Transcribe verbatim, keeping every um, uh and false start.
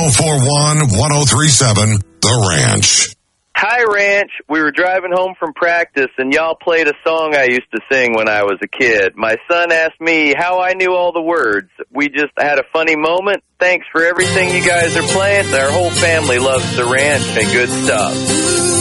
oh four one, one oh three seven, The Ranch. Hi, Ranch. We were driving home from practice, and y'all played a song I used to sing when I was a kid. My son asked me how I knew all the words. We just had a funny moment. Thanks for everything you guys are playing. Our whole family loves The Ranch and good stuff.